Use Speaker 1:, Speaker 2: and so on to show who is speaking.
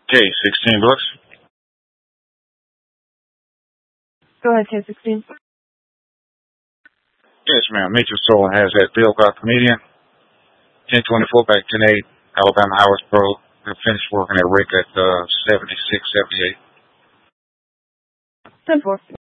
Speaker 1: Okay, 16 bucks.
Speaker 2: Go ahead, 1016.
Speaker 1: Yes, ma'am. Mitchell Soul has that Bill got comedian. 1024 back 108, Alabama Highways Pro. I finished working at Rick at 76, 78.
Speaker 2: 10-4.